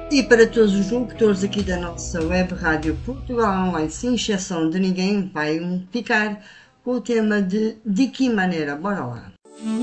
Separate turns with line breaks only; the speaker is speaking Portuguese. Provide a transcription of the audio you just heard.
E para todos os locutores aqui da nossa web rádio Portugal Online, sem exceção de ninguém, vai ficar com o tema de que maneira? Bora lá.